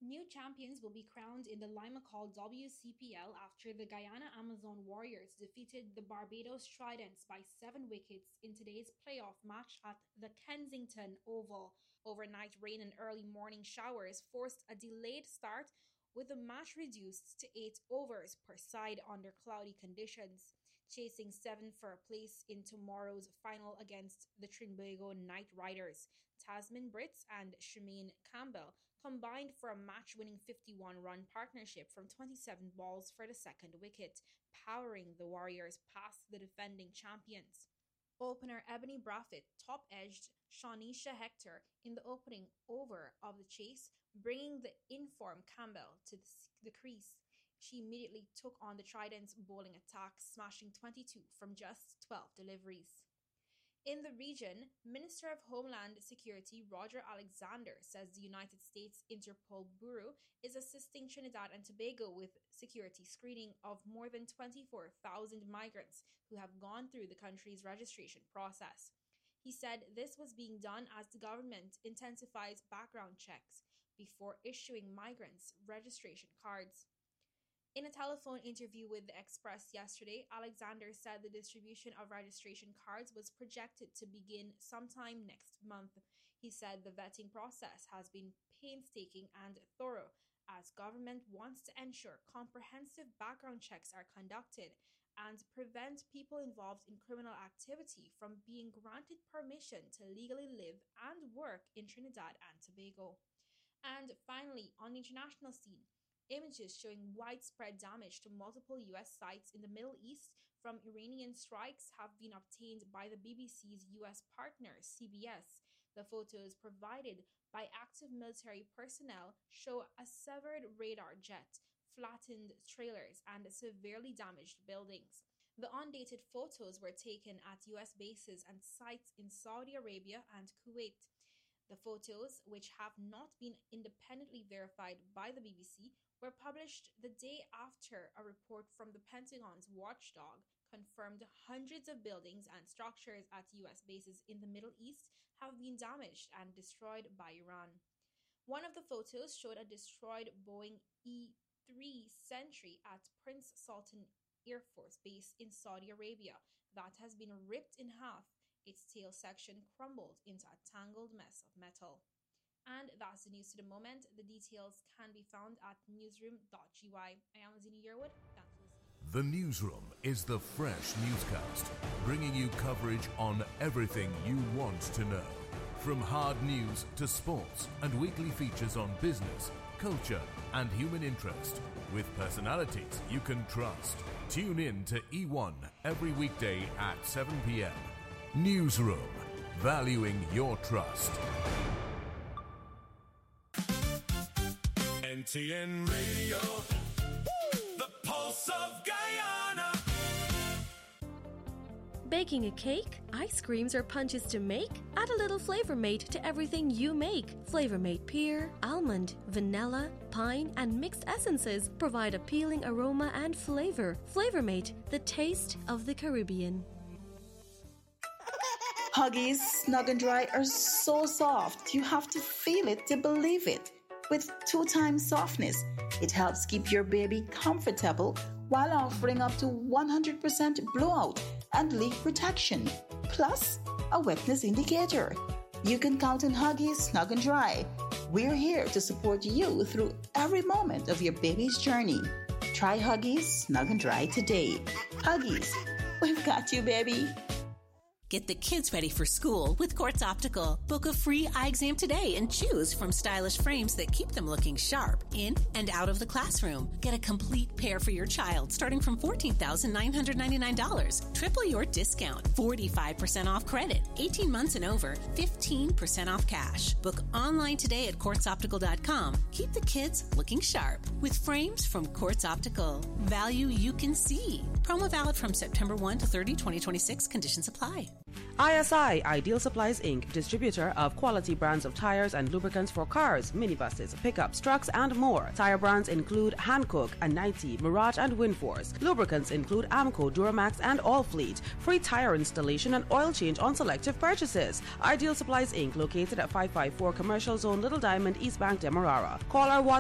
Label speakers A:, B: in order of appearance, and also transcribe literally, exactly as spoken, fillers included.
A: New champions will be crowned in the Limacol W C P L after the Guyana Amazon Warriors defeated the Barbados Tridents by seven wickets in today's playoff match at the Kensington Oval. Overnight rain and early morning showers forced a delayed start, with the match reduced to eight overs per side under cloudy conditions. Chasing seven for a place in tomorrow's final against the Trinbago Knight Riders, Tasman Brits and Shemaine Campbell combined for a match-winning fifty-one-run partnership from twenty-seven balls for the second wicket, powering the Warriors past the defending champions. Opener Ebony Brafitt top-edged Shawnisha Hector in the opening over of the chase, bringing the in-form Campbell to the, the crease. She immediately took on the Tridents' bowling attack, smashing twenty-two from just twelve deliveries. In the region, Minister of Homeland Security Roger Alexander says the United States Interpol Bureau is assisting Trinidad and Tobago with security screening of more than twenty-four thousand migrants who have gone through the country's registration process. He said this was being done as the government intensifies background checks before issuing migrants registration cards. In a telephone interview with the Express yesterday, Alexander said the distribution of registration cards was projected to begin sometime next month. He said the vetting process has been painstaking and thorough, as government wants to ensure comprehensive background checks are conducted and prevent people involved in criminal activity from being granted permission to legally live and work in Trinidad and Tobago. And finally, on the international scene, images showing widespread damage to multiple U S sites in the Middle East from Iranian strikes have been obtained by the B B C's U S partner, C B S. The photos provided by active military personnel show a severed radar jet, flattened trailers, and severely damaged buildings. The undated photos were taken at U S bases and sites in Saudi Arabia and Kuwait. The photos, which have not been independently verified by the B B C, were published the day after a report from the Pentagon's watchdog confirmed hundreds of buildings and structures at U S bases in the Middle East have been damaged and destroyed by Iran. One of the photos showed a destroyed Boeing E three Sentry at Prince Sultan Air Force Base in Saudi Arabia that has been ripped in half, its tail section crumbled into a tangled mess of metal. And that's the news to the moment. The details can be found at newsroom dot g y. I am Zini Yearwood. Thanks for listening.
B: The Newsroom is the fresh newscast, bringing you coverage on everything you want to know. From hard news to sports and weekly features on business, culture and human interest, with personalities you can trust. Tune in to E one every weekday at seven p.m. Newsroom, valuing your trust.
C: N T N Radio, Woo! The pulse of Guyana.
D: Baking a cake, ice creams, or punches to make? Add a little Flavor Mate to everything you make. Flavor Mate pear, almond, vanilla, pine, and mixed essences provide appealing aroma and flavor. Flavor Mate, the taste of the Caribbean.
E: Huggies Snug and Dry are so soft, you have to feel it to believe it. With two times softness, it helps keep your baby comfortable while offering up to one hundred percent blowout and leak protection, plus a wetness indicator. You can count on Huggies Snug and Dry. We're here to support you through every moment of your baby's journey. Try Huggies Snug and Dry today. Huggies, we've got you, baby.
F: Get the kids ready for school with Quartz Optical. Book a free eye exam today and choose from stylish frames that keep them looking sharp in and out of the classroom. Get a complete pair for your child starting from fourteen thousand nine hundred ninety-nine dollars. Triple your discount. forty-five percent off credit. eighteen months and over. fifteen percent off cash. Book online today at quartz optical dot com. Keep the kids looking sharp with frames from Quartz Optical. Value you can see. Promo valid from September first to thirtieth, twenty twenty-six. Conditions apply.
G: I S I, Ideal Supplies Incorporated, distributor of quality brands of tires and lubricants for cars, minibuses, pickups, trucks, and more. Tire brands include Hankook, Anite, Mirage, and Winforce. Lubricants include Amco, Duramax, and Allfleet. Free tire installation and oil change on selective purchases. Ideal Supplies Incorporated, located at five five four Commercial Zone, Little Diamond, East Bank, Demerara. Call our